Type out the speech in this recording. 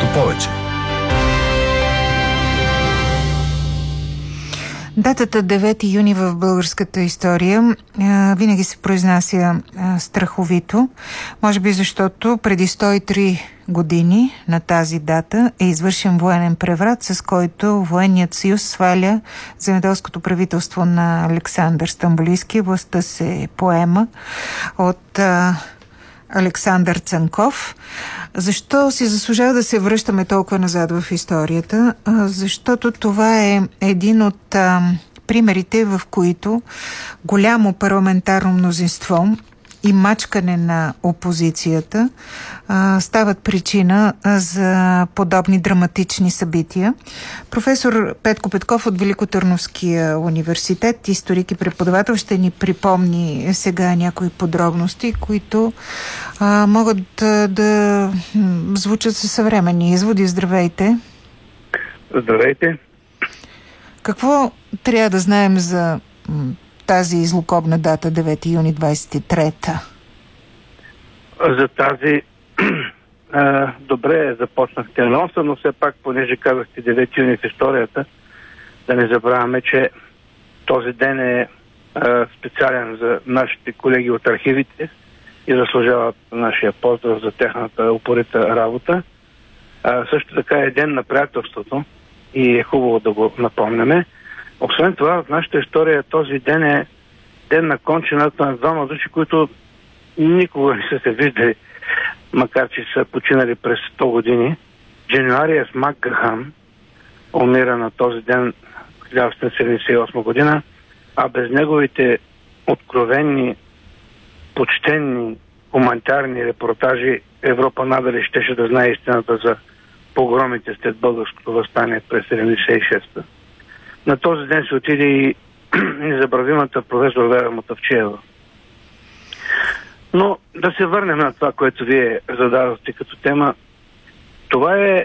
Нещо повече. Датата 9 юни в българската история винаги се произнася страховито. Може би защото преди 103 години на тази дата е извършен военен преврат, с който военният съюз сваля земеделското правителство на Александър Стамболийски. Властта се поема от Александър Цанков. Защо си заслужава да се връщаме толкова назад в историята? Защото това е един от примерите, в които голямо парламентарно мнозинство и мачкане на опозицията стават причина за подобни драматични събития. Професор Петко Петков от Великотърновския университет, историк и преподавател, ще ни припомни сега някои подробности, които могат да звучат със съвременни изводи. Здравейте! Здравейте! Какво трябва да знаем за тази злокобна дата, 9 юни 23-та? За тази добре започнахте анонса, но все пак, понеже казахте 9 юни в историята, да не забравяме, че този ден е специален за нашите колеги от архивите и заслужават нашия поздрав за тяхната упорита работа. Също така е ден на приятелството и е хубаво да го напомняме. Освен това, в нашата история този ден е ден на кончината на двама души, които никога не са се виждали, макар че са починали през 100 години. Дженуариус Макгахан умира на този ден в 1978 година, а без неговите откровенни, почтенни, хуманитарни репортажи Европа надали щеше да знае истината за погромите след българското въстание през 1976-та. На този ден се отиде и незабравимата професор Вера Мутавчиева. Но да се върнем на това, което вие зададохте като тема. Това е